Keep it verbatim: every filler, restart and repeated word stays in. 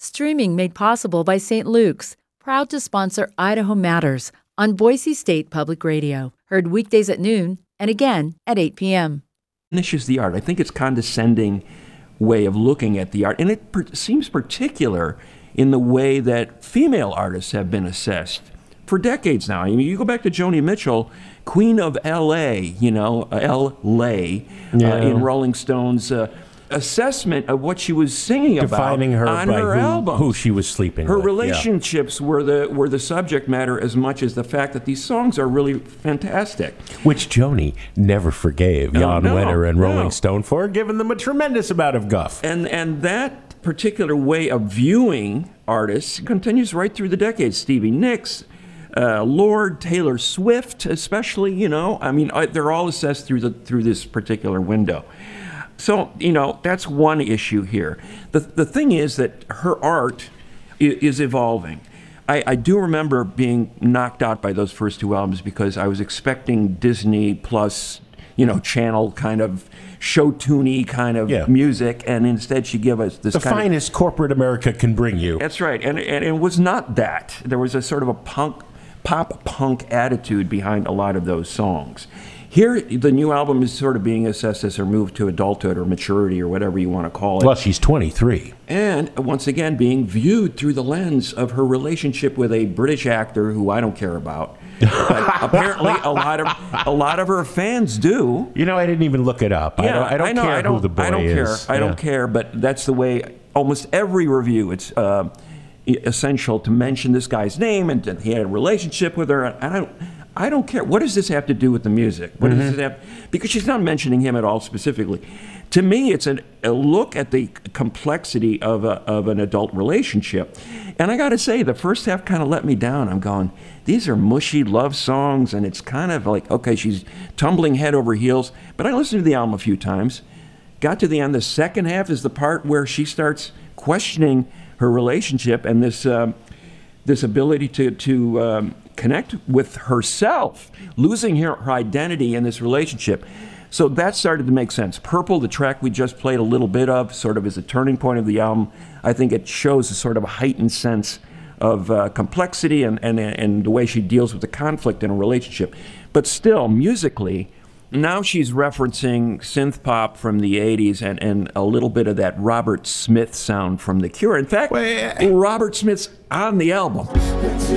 Streaming made possible by Saint Luke's, proud to sponsor Idaho Matters on Boise State Public Radio. Heard weekdays at noon and again at eight p.m. Finishes the art. I think it's condescending way of looking at the art, and it per- seems particular in the way that female artists have been assessed for decades now. I mean, you go back to Joni Mitchell, Queen of L A, you know, L A, yeah. uh, in Rolling Stone's uh, assessment of what she was singing Defining about her on by her who, albums. who she was sleeping Her with. relationships yeah. were the were the subject matter as much as the fact that these songs are really fantastic. Which Joni never forgave No, Jan no, Wenner and Rolling no. Stone for, giving them a tremendous amount of guff. And and that particular way of viewing artists continues right through the decades. Stevie Nicks, uh, Lord, Taylor Swift, especially. You know, I mean, I, they're all assessed through the through this particular window. So, you know, that's one issue here. The the thing is that her art is, is evolving. I, I do remember being knocked out by those first two albums because I was expecting Disney Plus, you know, channel kind of show-tuney kind of yeah. music, and instead she gave us this the kind finest of, corporate America can bring you. That's right, and, and it was not that. There was a sort of a punk, pop punk attitude behind a lot of those songs. Here, the new album is sort of being assessed as her move to adulthood or maturity or whatever you want to call it. Well, she's twenty-three. And once again, being viewed through the lens of her relationship with a British actor who I don't care about. But apparently, a lot of a lot of her fans do. You know, I didn't even look it up. Yeah, I don't, I don't I know, care I don't, who the boy I don't is. care. I yeah. don't care. But that's the way. Almost every review, it's uh, essential to mention this guy's name and that he had a relationship with her. And I don't. I don't care. What does this have to do with the music? What mm-hmm. does it have? Because she's not mentioning him at all specifically. To me, it's an, a look at the complexity of a, of an adult relationship. And I got to say, the first half kind of let me down. I'm going, these are mushy love songs, and it's kind of like, okay, she's tumbling head over heels. But I listened to the album a few times. Got to the end. The second half is the part where she starts questioning her relationship and this um, this ability to to um, connect with herself, losing her, her identity in this relationship. So that started to make sense. Purple, the track we just played a little bit of, sort of is a turning point of the album. I think it shows a sort of a heightened sense of uh, complexity and, and, and the way she deals with the conflict in a relationship. But still, musically, now she's referencing synth pop from the eighties and, and a little bit of that Robert Smith sound from The Cure. In fact, Well, Robert Smith's on the album.